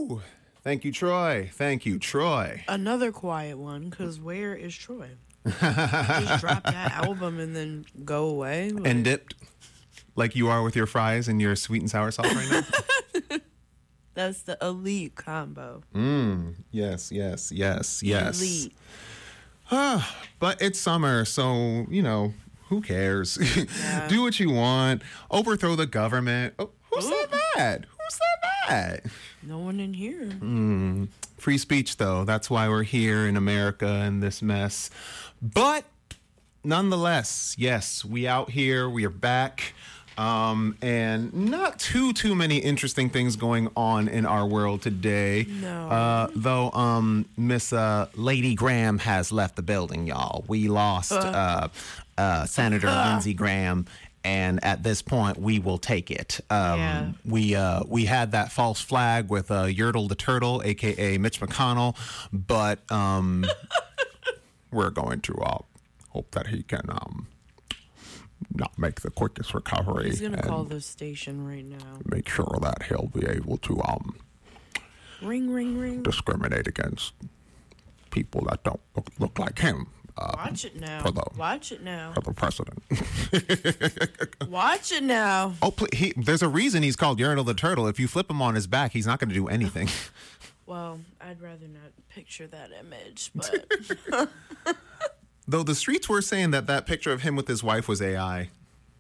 Woo! Thank you, Troy. Thank you, Troy. Another quiet one, because where is Troy? Just drop that album and then go away. Like, And dipped like you are with your fries and your sweet and sour sauce right now. that's the elite combo. Yes. Elite. But it's summer, so, who cares? Yeah. Do what you want. Overthrow the government. Oh, who said that? Who said that? No one in here. Free speech, though. That's why we're here in America in this mess. But nonetheless, yes, we out here. We are back. And not too many interesting things going on in our world today. No. Though Miss Lady Graham has left the building, y'all. We lost Senator Lindsey Graham. And at this point, we will take it. Yeah. We had that false flag with Yertle the Turtle, a.k.a. Mitch McConnell. But we're going to hope that he can not make the quickest recovery. He's going to call the station right now. Make sure that he'll be able to Ring, ring, ring. discriminate against people that don't look like him. Watch it now. Watch it now. For the president. Watch it now. Oh, there's a reason he's called Yertle the Turtle. If you flip him on his back, he's not going to do anything. Well, I'd rather not picture that image, but... Though the streets were saying that picture of him with his wife was AI.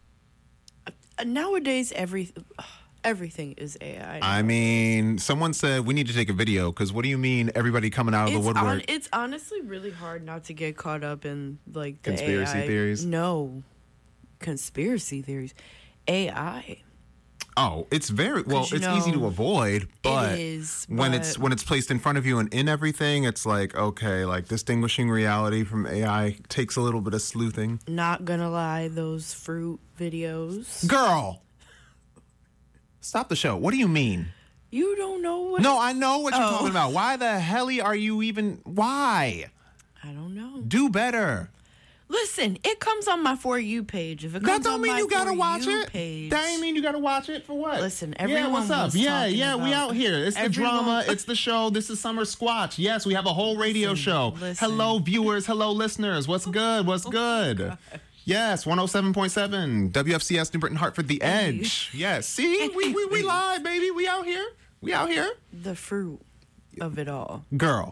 Nowadays, everything is AI. I mean, someone said we need to take a video because what do you mean everybody coming out of the woodwork? It's honestly really hard not to get caught up in like the Conspiracy AI. theories? No, conspiracy theories. AI. Oh, it's very well. It's easy to avoid, but it is, when it's placed in front of you and in everything, it's like okay, like distinguishing reality from AI takes a little bit of sleuthing. Not gonna lie, those fruit videos. Girl, stop the show. What do you mean? You don't know what? No, I know what you're talking about. Why the hell are you even? Why? I don't know. Do better. Listen, it comes on my For You page. If it comes That don't on mean my you gotta For watch You it. page, That ain't mean you gotta watch it for what? Listen, everyone yeah, what's up? was Yeah, talking we about- out here. It's the drama. It's the show. This is Summer Squatch. Yes, we have a whole radio show. listen. Hello, viewers. Hello, listeners. What's good? What's good? Yes, 107.7 WFCS New Britain Hartford, The Edge. Yes, see, we live, baby. We out here. We out here. the fruit of it all. Girl.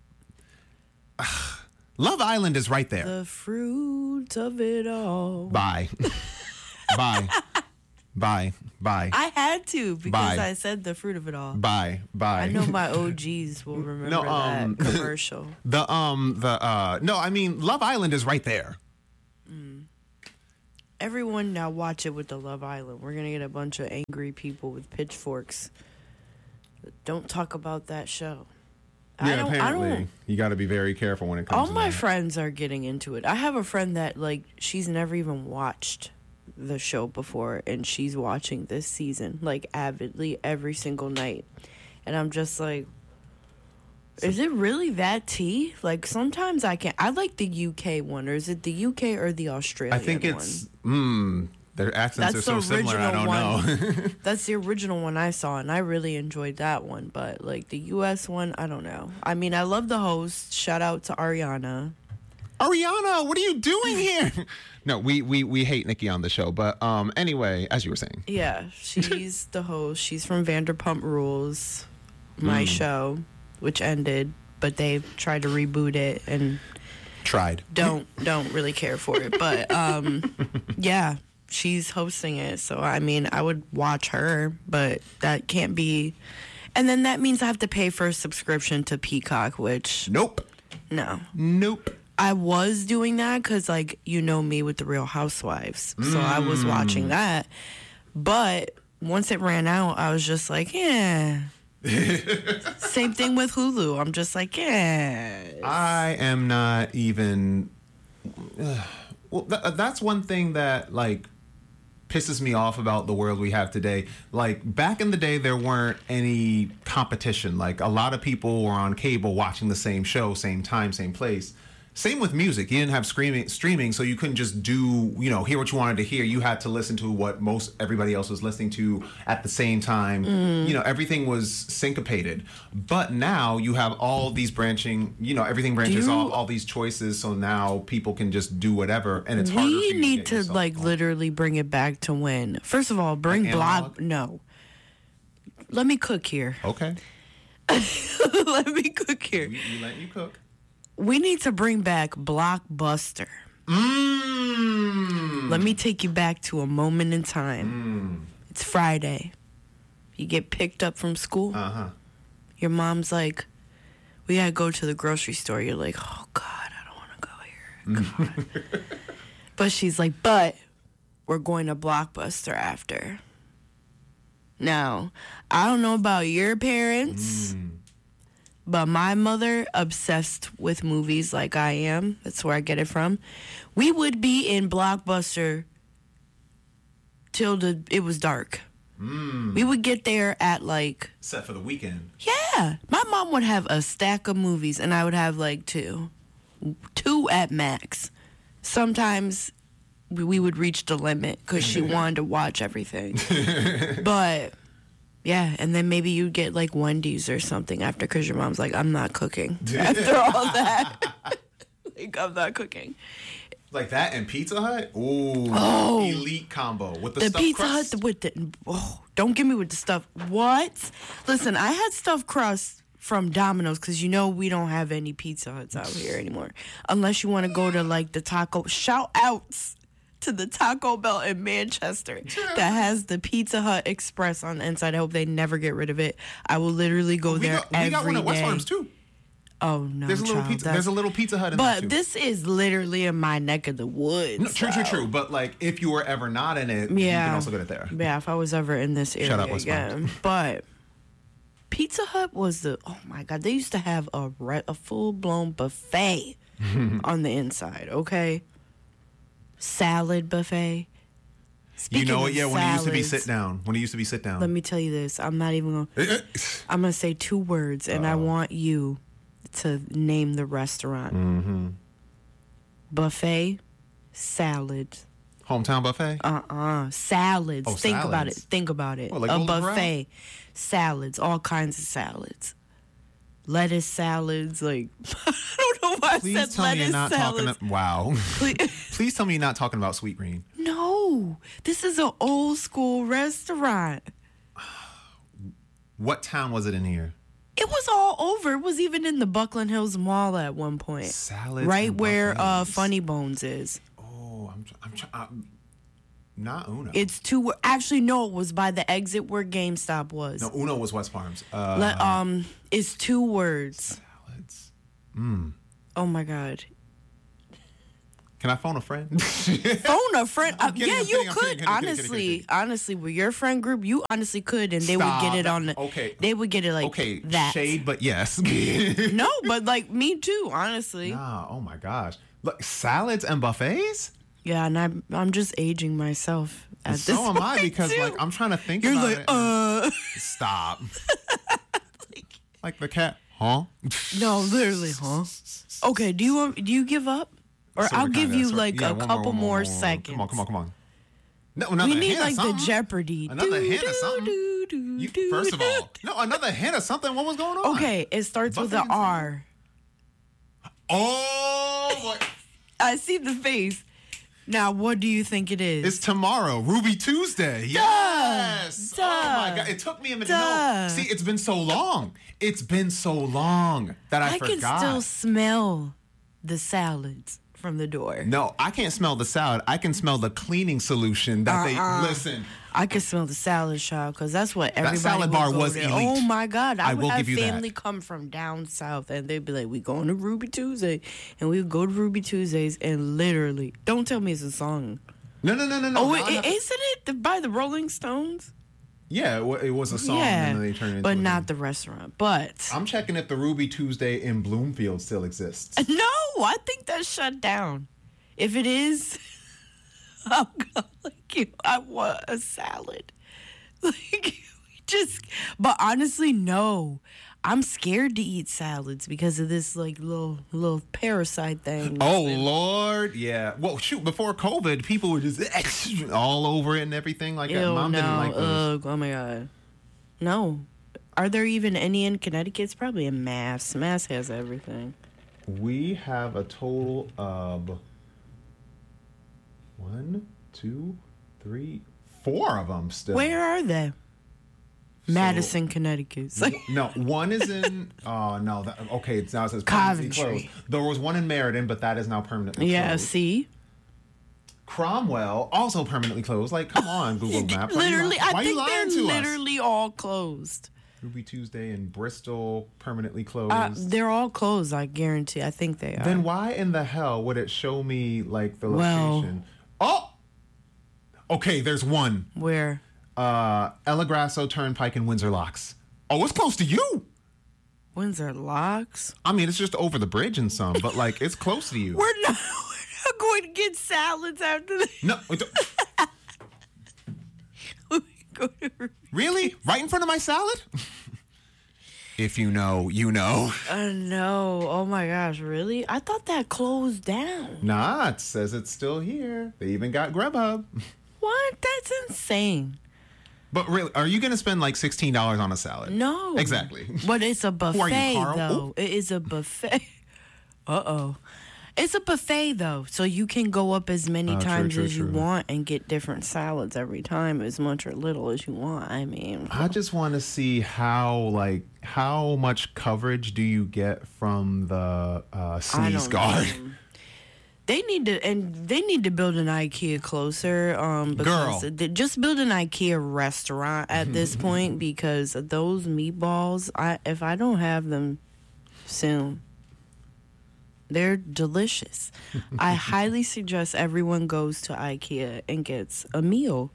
Love Island is right there. The fruit of it all. Bye. Bye. Bye. Bye. I had to because Bye. I said the fruit of it all. Bye. Bye. I know my OGs will remember that commercial. No, I mean, Love Island is right there. Everyone now watch it with the Love Island. We're gonna get a bunch of angry people with pitchforks. Don't talk about that show. Apparently. You got to be very careful when it comes All to my that. friends are getting into it. I have a friend that she's never even watched the show before, and she's watching this season avidly every single night. And I'm just like, is it really that tea? Sometimes I can't. I like the UK one, or is it the UK or the Australian one? I think it's their accents That's are so the similar. I don't original know. That's the original one I saw, and I really enjoyed that one. But the US one, I don't know. I mean, I love the host. Shout out to Ariana. Ariana, what are you doing here? No, we hate Nikki on the show, but anyway, as you were saying. Yeah, she's the host. She's from Vanderpump Rules, my show, which ended, but they tried to reboot it and don't really care for it. But yeah, she's hosting it. So I mean, I would watch her, but that can't be. And then that means I have to pay for a subscription to Peacock, which Nope. Nope. I was doing that because, me with the Real Housewives. So I was watching that. But once it ran out, I was just like, yeah. Same thing with Hulu. I'm just like, yeah. I am not even... well, that's one thing that, pisses me off about the world we have today. Back in the day, there weren't any competition. A lot of people were on cable watching the same show, same time, same place. Same with music. You didn't have streaming, so you couldn't just do, hear what you wanted to hear. You had to listen to what most everybody else was listening to at the same time. Everything was syncopated. But now you have all these branching, everything branches off, all these choices. So now people can just do whatever, and it's harder for you to need to literally bring it back to when. First of all, bring No. Let me cook here. Okay. Let me cook here. You let you cook. We need to bring back Blockbuster. Let me take you back to a moment in time. It's Friday. You get picked up from school. Your mom's like, we gotta go to the grocery store. You're like, oh, God, I don't want to go here. God. But she's like, but we're going to Blockbuster after. Now, I don't know about your parents, but my mother, obsessed with movies like I am, that's where I get it from. We would be in Blockbuster till it was dark. We would get there at set for the weekend. Yeah. My mom would have a stack of movies, and I would have two at max. Sometimes we would reach the limit because she wanted to watch everything. But yeah, and then maybe you get Wendy's or something after because your mom's like, I'm not cooking after all that. I'm not cooking. Like that and Pizza Hut? Ooh, elite combo with the stuffed Pizza crust. Hut with the don't give me with the stuff. What? Listen, I had stuffed crust from Domino's because we don't have any Pizza Huts out here anymore. Unless you want to go to the taco. Shout outs to the Taco Bell in Manchester that has the Pizza Hut Express on the inside. I hope they never get rid of it. I will literally go there every day. We got one at West Farms too. Oh no! There's a little Pizza Hut in there too. But this is literally in my neck of the woods. No, true. But if you were ever not in it, you can also get it there. Yeah, if I was ever in this area, shout out West Farms. But Pizza Hut was oh my God! They used to have a full blown buffet on the inside. Okay. Salad buffet. Speaking when salads, it used to be sit down. Let me tell you this. I'm not even going to... I'm going to say 2 words, and I want you to name the restaurant. Buffet, salads. Hometown buffet? Salads. Think salads. about it. Oh, a buffet. Salads. All kinds of salads. Lettuce salads, I don't know why Please I said tell lettuce me you're not salads. Wow. Please tell me you're not talking about Sweetgreen. No, this is an old school restaurant. What town was it in here? It was all over. It was even in the Buckland Hills Mall at one point. Salads, right where Funny Bones is. Oh, I'm not Uno. It's 2. Actually, no, it was by the exit where GameStop was. No, Uno was West Farms. It's 2 words. Salads. Oh my God. Can I phone a friend? Phone a friend? Yeah, you could. Honestly, with your friend group, you honestly could, and they would get it on the. Okay. They would get it that. Shade, but yes. No, but me too. Honestly. Nah. Oh my gosh. Look, salads and buffets. Yeah, and I'm just aging myself at this point. So am I, because too. I'm trying to think You're about it. Stop. Like the cat, huh? No, literally, huh? Okay, do you give up? Or I'll give you a couple more seconds. Come on. No, we need the Jeopardy. Another hint of something. First of all, another hint of something. What was going on? Okay, it starts with an R. Oh, boy. I see the face. Now, what do you think it is? It's tomorrow, Ruby Tuesday. Yes. Duh. Oh my God! It took me a minute. No, see, it's been so long. That I forgot. I can still smell the salads from the door. No, I can't smell the salad. I can smell the cleaning solution that they listen. I can smell the salad shop because that's what everybody. That salad bar was elite. Oh my God! I would have family come from down south, and they'd be like, "We going to Ruby Tuesday," and we would go to Ruby Tuesdays, and literally, don't tell me it's a song. No. Oh, isn't it by the Rolling Stones? Yeah, it was a song, and then they turned it into but not the restaurant. But I'm checking if the Ruby Tuesday in Bloomfield still exists. No, I think that's shut down. If it is, I'm like you. I want a salad. Like But honestly, no. I'm scared to eat salads because of this like little parasite thing. Oh Lord, yeah. Well, shoot, before COVID, people were just all over it and everything like that. Mom didn't like those. Oh my God. No. Are there even any in Connecticut? It's probably in Mass. Mass has everything. We have a total of 1, 2, 3, 4 of them still. Where are they? Madison, Connecticut. No, one is in. Oh no. Okay, now it says permanently Coventry. closed. There was one in Meriden, but that is now permanently closed. Yeah. See. Cromwell also permanently closed. Like, come on, Google Maps. Literally, why I think lying they're to literally all closed. Ruby Tuesday in Bristol permanently closed. They're all closed. I guarantee. I think they are. Then why in the hell would it show me like the location? Oh. Okay, there's one. Where? Ella Grasso Turnpike and Windsor Locks. Oh, it's close to you. Windsor Locks? I mean, it's just over the bridge in some, but like it's close to you. We're not going to get salads after this. No. Really? Right in front of my salad? If you know, you know. No. Oh my gosh, really? I thought that closed down. Nah, it says it's still here. They even got Grubhub. What? That's insane. But really, are you going to spend like $16 on a salad? No. Exactly. But it's a buffet, Who are you, Carl? though. Ooh. It is a buffet. Uh-oh. It's a buffet, though, so you can go up as many times as you want and get different salads every time, as much or little as you want. I mean, I just want to see how much coverage do you get from the sneeze guard? They need to build an IKEA closer. Because just build an IKEA restaurant at this point, because those meatballs, if I don't have them soon, they're delicious. I highly suggest everyone goes to IKEA and gets a meal.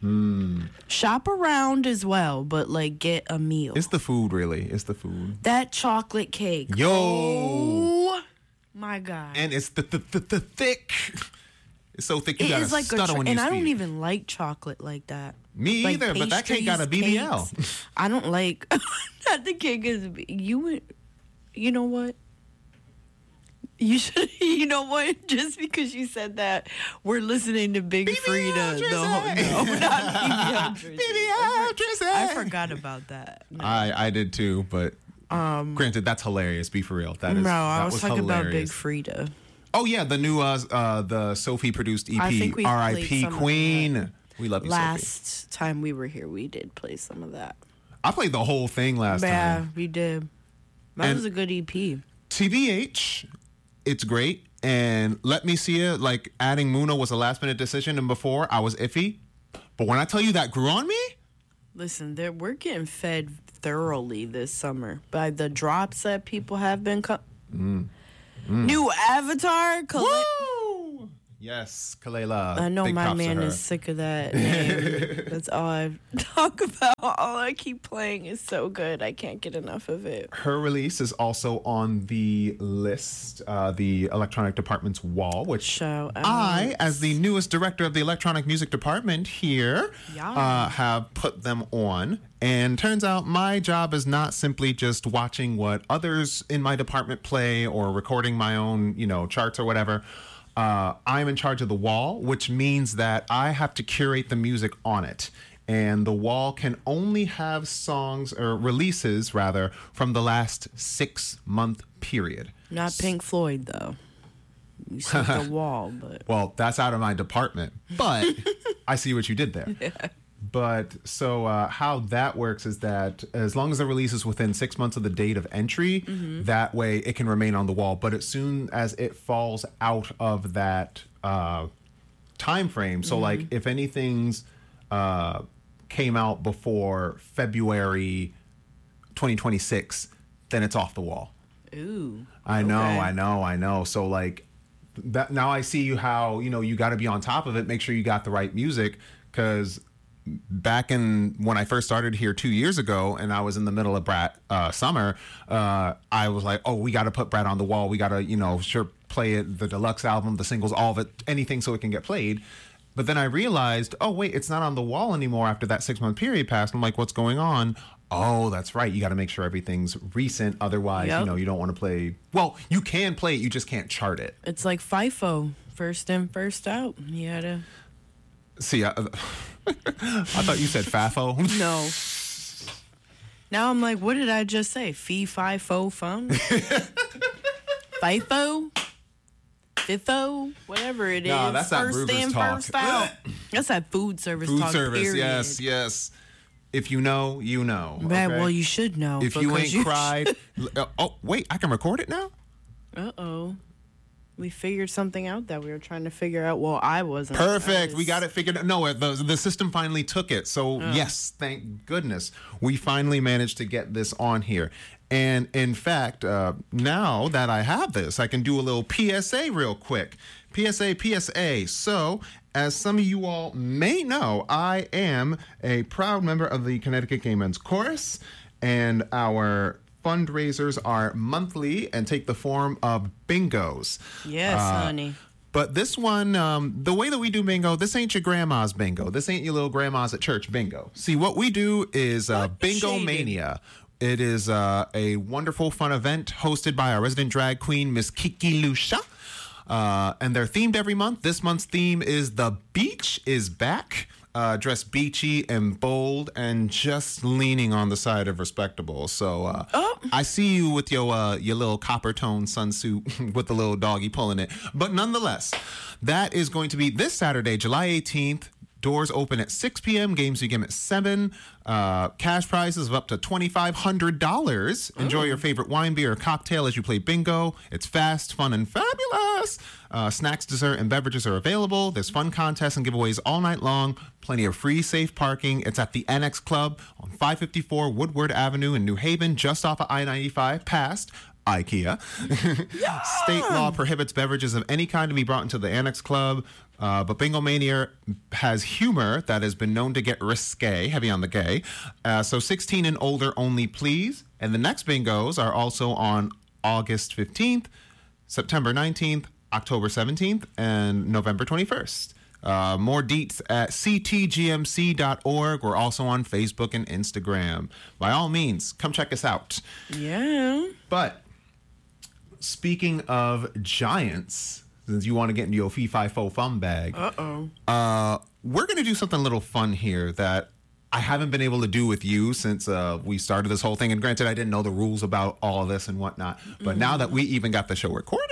Shop around as well, but like get a meal. It's the food, really. It's the food. That chocolate cake. Yo. Oh my God. And it's the thick. It's so thick you gotta like stutter when you and speak. I don't even like chocolate like that. Me like either, but that cake got a BBL. Cakes. I don't like that. The cake is you know what? You should. You know what? Just because you said that, we're listening to Big Frida. No, not BBL Drizzy. I forgot about that. No. I did too, but granted, that's hilarious. Be for real. That is. No, I was talking about Big Frida. Oh yeah, the new the Sophie produced EP, R.I.P. Queen. We love you, Sophie. Last time we were here, we did play some of that. I played the whole thing last time. Yeah, we did. That was a good EP. TBH, it's great. And Let Me See It, like adding Muna was a last minute decision, and before I was iffy. But when I tell you that grew on me, listen, we're getting fed thoroughly this summer by the drops that people have been. New Avatar. Woo! Yes, Kalela. I know my man is sick of that name. That's all I talk about. All I keep playing is so good. I can't get enough of it. Her release is also on the list, the electronic department's wall, which I, as the newest director of the electronic music department here, have put them on. And turns out my job is not simply just watching what others in my department play or recording my own, charts or whatever. I'm in charge of the wall, which means that I have to curate the music on it. And the wall can only have songs or releases, rather, from the last 6-month period. Not Pink Floyd, though. You said the wall, but... Well, that's out of my department. But I see what you did there. Yeah. But so how that works is that as long as the release is within 6 months of the date of entry, that way it can remain on the wall. But as soon as it falls out of that time frame, so like if anything's came out before February 2026, then it's off the wall. Ooh. I know. So like that now I see how, you got to be on top of it, make sure you got the right music, because back in when I first started here 2 years ago and I was in the middle of Brat summer, I was like, oh, we got to put Brat on the wall. We got to, play it, the deluxe album, the singles, all of it, anything so it can get played. But then I realized, oh, wait, it's not on the wall anymore after that 6-month period passed. I'm like, what's going on? Oh, that's right. You got to make sure everything's recent. Otherwise, you don't want to play. Well, you can play it. You just can't chart it. It's like FIFO. First in, first out. You got to. See, I thought you said FAFO. No. Now I'm like, what did I just say? Fee, fi, fo, fum? FIFO? FIFO? Whatever it is. No, that's that first Brewers in, talk. first out. That's that food service talk, period. Yes. If you know, you know. Right, okay? well, you should know. If you ain't cried. Oh, wait, I can record it now? Uh-oh. We figured something out that we were trying to figure out. Well, I wasn't. Perfect. We got it figured out. No, the system finally took it. So, yes, thank goodness. We finally managed to get this on here. And in fact, now that I have this, I can do a little PSA real quick. PSA. So, as some of you all may know, I am a proud member of the Connecticut Gay Men's Chorus, and our fundraisers are monthly and take the form of bingos. Yes, honey. But this one, the way that we do bingo, this ain't your grandma's bingo. This ain't your little grandma's at church bingo. See, what we do is Bingo Mania. It is a wonderful, fun event hosted by our resident drag queen, Miss Kiki Lucia. And they're themed every month. This month's theme is The Beach is Back. Dressed beachy and bold and just leaning on the side of respectable. So I see you with your little copper tone sunsuit with the little doggy pulling it. But nonetheless, that is going to be this Saturday, July 18th. Doors open at 6 p.m. Games begin at 7. Cash prizes of up to $2,500. Enjoy your favorite wine, beer, or cocktail as you play bingo. It's fast, fun, and fabulous. Snacks, dessert, and beverages are available. There's fun contests and giveaways all night long. Plenty of free, safe parking. It's at the Annex Club on 554 Woodward Avenue in New Haven, just off of I-95, past IKEA. Yeah! State law prohibits beverages of any kind to be brought into the Annex Club. But Bingo Mania has humor that has been known to get risque, heavy on the gay. So 16 and older only, please. And the next bingos are also on August 15th, September 19th, October 17th, and November 21st. More deets at ctgmc.org. We're also on Facebook and Instagram. By all means, come check us out. Yeah. But speaking of giants, since you want to get into your fee fi fo fum bag, we're going to do something a little fun here that I haven't been able to do with you since we started this whole thing. And granted, I didn't know the rules about all of this and whatnot. But now that we even got the show recorded,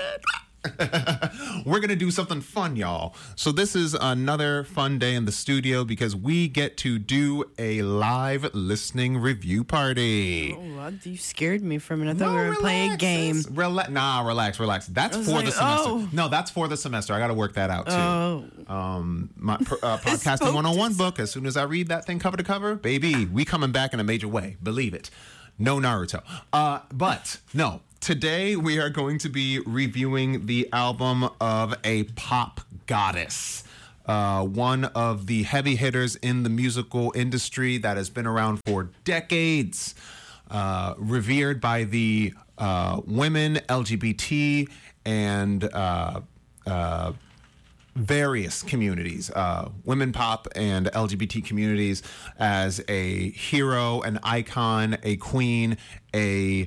we're going to do something fun, y'all. So this is another fun day in the studio because we get to do a live listening review party. Oh, you scared me for a minute. I thought we were going to play a game. Relax. That's for the semester. Oh. No, that's for the semester. I got to work that out, too. My Podcasting 101 book, as soon as I read that thing cover to cover, baby, we coming back in a major way. Believe it. No Naruto. But, no. Today, we are going to be reviewing the album of a pop goddess, one of the heavy hitters in the musical industry that has been around for decades, revered by the women, LGBT, and various communities, women pop and LGBT communities, as a hero, an icon, a queen, a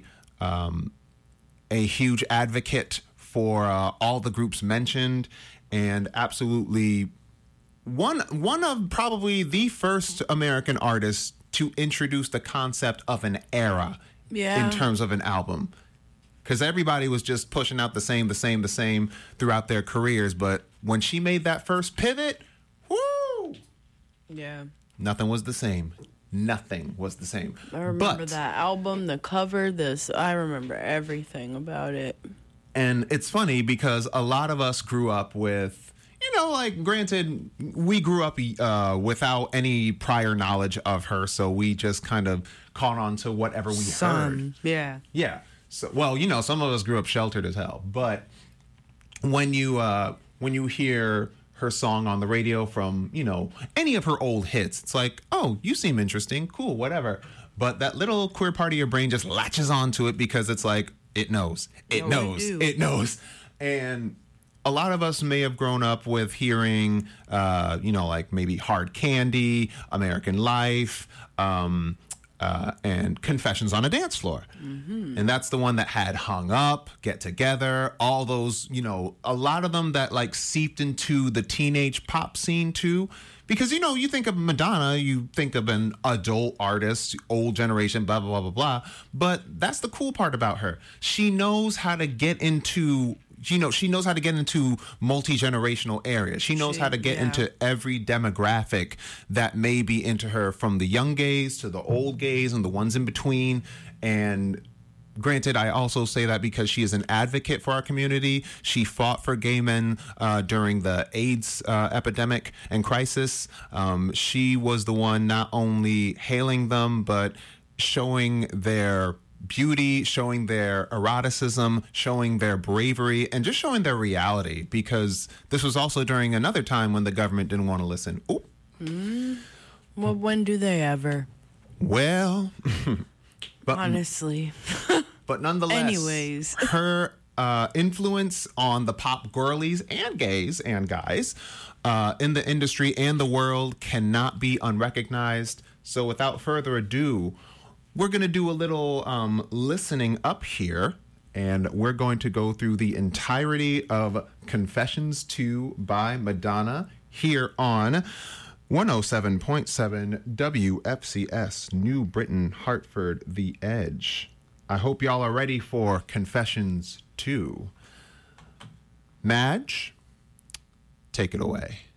huge advocate for all the groups mentioned, and absolutely one of probably the first American artists to introduce the concept of an era in terms of an album. Because everybody was just pushing out the same throughout their careers. But when she made that first pivot, whoo! Yeah. Nothing was the same. Nothing was the same. I remember that album, the cover, I remember everything about it. And it's funny because a lot of us grew up with, granted, we grew up without any prior knowledge of her, so we just kind of caught on to whatever we heard. Yeah. Yeah. So, some of us grew up sheltered as hell. But when you hear her song on the radio from, any of her old hits, it's like, oh, you seem interesting, cool, whatever. But that little queer part of your brain just latches onto it because it's like, it knows. And a lot of us may have grown up with hearing, like maybe Hard Candy, American Life, and Confessions on a Dance Floor. Mm-hmm. And that's the one that had Hung Up, Get Together, all those, a lot of them that like seeped into the teenage pop scene too. Because, you think of Madonna, you think of an adult artist, old generation, blah, blah, blah, blah, blah. But that's the cool part about her. She knows how to get into, she knows how to get into multi-generational areas. She knows how to get into every demographic that may be into her, from the young gays to the old gays and the ones in between. And granted, I also say that because she is an advocate for our community. She fought for gay men during the AIDS epidemic and crisis. She was the one not only hailing them, but showing their beauty, showing their eroticism, showing their bravery, and just showing their reality, because this was also during another time when the government didn't want to listen. Ooh. Well, when do they ever? Well... But, honestly. But nonetheless, anyways, her influence on the pop girlies and gays and guys in the industry and the world cannot be unrecognized. So without further ado, we're going to do a little listening up here, and we're going to go through the entirety of Confessions 2 by Madonna here on 107.7 WFCS, New Britain, Hartford, The Edge. I hope y'all are ready for Confessions 2. Madge, take it away.